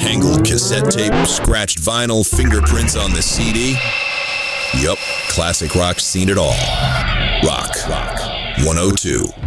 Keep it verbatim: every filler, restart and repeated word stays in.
Tangled cassette tape, scratched vinyl, fingerprints on the C D. Yup, classic rock's seen it all. Rock, Rock one oh two.